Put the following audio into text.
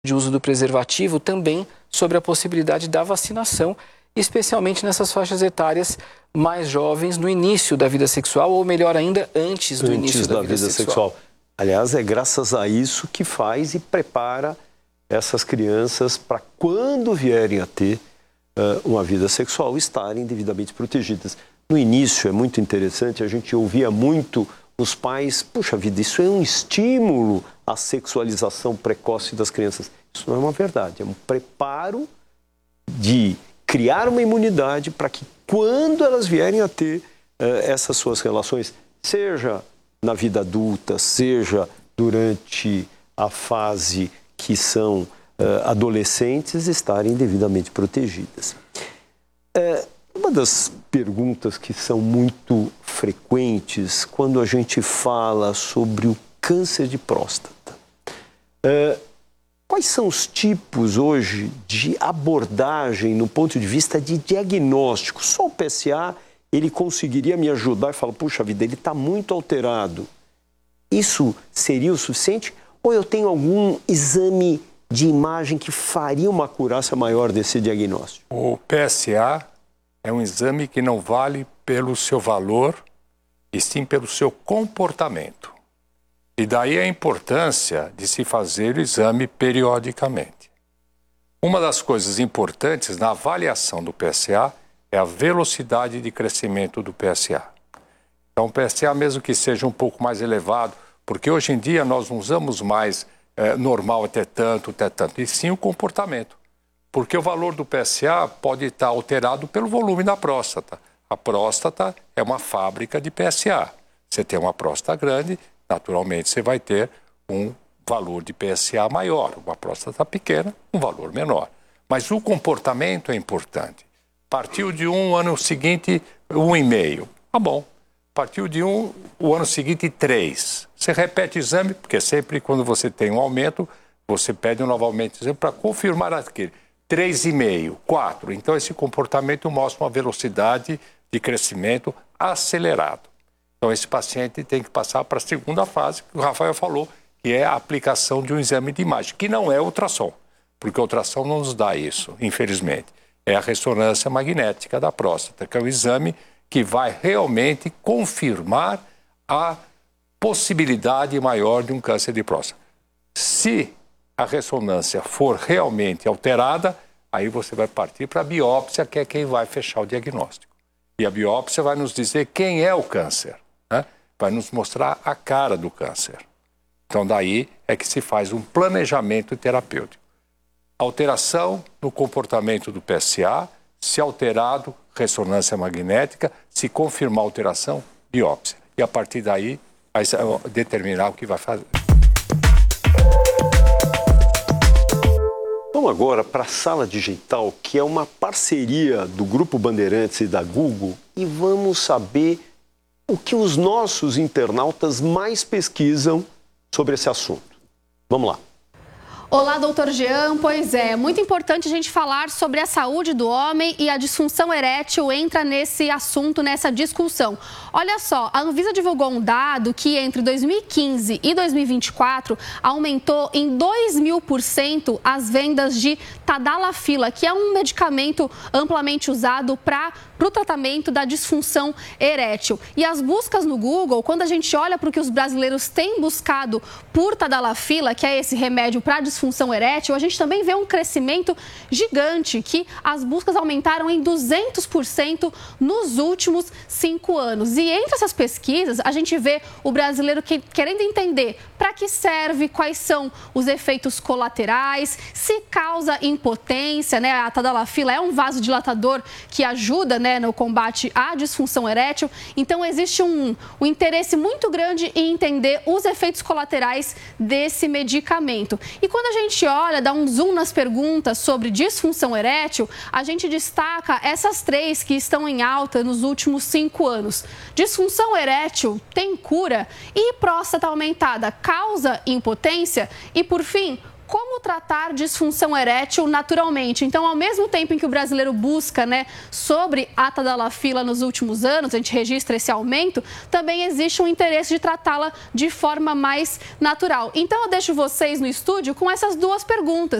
de uso do preservativo, também sobre a possibilidade da vacinação, especialmente nessas faixas etárias mais jovens, no início da vida sexual, ou melhor ainda, antes do início da vida sexual. Aliás, é graças a isso que faz e prepara essas crianças para quando vierem a ter uma vida sexual, estarem devidamente protegidas. No início é muito interessante, a gente ouvia muito os pais, puxa vida, isso é um estímulo à sexualização precoce das crianças. Isso não é uma verdade, é um preparo de criar uma imunidade para que quando elas vierem a ter essas suas relações, seja na vida adulta, seja durante a fase que são adolescentes, estarem devidamente protegidas. Uma das perguntas que são muito frequentes quando a gente fala sobre o câncer de próstata. Quais são os tipos hoje de abordagem no ponto de vista de diagnóstico? Só o PSA, ele conseguiria me ajudar e falar, puxa vida, ele está muito alterado. Isso seria o suficiente? Ou eu tenho algum exame de imagem que faria uma acurácia maior desse diagnóstico? O PSA é um exame que não vale pelo seu valor, e sim pelo seu comportamento. E daí a importância de se fazer o exame periodicamente. Uma das coisas importantes na avaliação do PSA é a velocidade de crescimento do PSA. Então, o PSA, mesmo que seja um pouco mais elevado, porque hoje em dia nós não usamos mais normal até tanto, e sim o comportamento. Porque o valor do PSA pode estar alterado pelo volume da próstata. A próstata é uma fábrica de PSA. Você tem uma próstata grande, naturalmente você vai ter um valor de PSA maior. Uma próstata pequena, um valor menor. Mas o comportamento é importante. Partiu de um, ano seguinte, 1,5. Tá bom. Partiu de o ano seguinte, 3. Você repete o exame, porque sempre quando você tem um aumento, você pede novamente o exame para confirmar aquele. 3,5, 4. Então, esse comportamento mostra uma velocidade de crescimento acelerado. Então, esse paciente tem que passar para a segunda fase, que o Rafael falou, que é a aplicação de um exame de imagem, que não é ultrassom, porque o ultrassom não nos dá isso, infelizmente. É a ressonância magnética da próstata, que é um exame que vai realmente confirmar a possibilidade maior de um câncer de próstata. Se a ressonância for realmente alterada, aí você vai partir para a biópsia, que é quem vai fechar o diagnóstico. E a biópsia vai nos dizer quem é o câncer, né? Vai nos mostrar a cara do câncer. Então, daí é que se faz um planejamento terapêutico. Alteração no comportamento do PSA, se alterado, ressonância magnética, se confirmar a alteração, biópsia. E a partir daí, vai determinar o que vai fazer. Vamos agora para a Sala Digital, que é uma parceria do Grupo Bandeirantes e da Google, e vamos saber o que os nossos internautas mais pesquisam sobre esse assunto. Vamos lá. Olá, doutor Jean. Pois é, muito importante a gente falar sobre a saúde do homem, e a disfunção erétil entra nesse assunto, nessa discussão. Olha só, a Anvisa divulgou um dado que entre 2015 e 2024 aumentou em 2.000% as vendas de Tadalafila, que é um medicamento amplamente usado para o tratamento da disfunção erétil. E as buscas no Google, quando a gente olha para o que os brasileiros têm buscado por Tadalafila, que é esse remédio para a disfunção erétil, a gente também vê um crescimento gigante, que as buscas aumentaram em 200% nos últimos 5 anos. E entre essas pesquisas, a gente vê o brasileiro querendo entender para que serve, quais são os efeitos colaterais, se causa impotência, né? A Tadalafila é um vasodilatador que ajuda, né, no combate à disfunção erétil. Então, existe um interesse muito grande em entender os efeitos colaterais desse medicamento. E quando a gente olha, dá um zoom nas perguntas sobre disfunção erétil, a gente destaca essas 3 que estão em alta nos últimos 5 anos. Disfunção erétil tem cura? E próstata aumentada causa impotência? E, por fim, como tratar disfunção erétil naturalmente. Então, ao mesmo tempo em que o brasileiro busca, sobre a tadalafila nos últimos anos, a gente registra esse aumento, também existe um interesse de tratá-la de forma mais natural. Então, eu deixo vocês no estúdio com essas duas perguntas.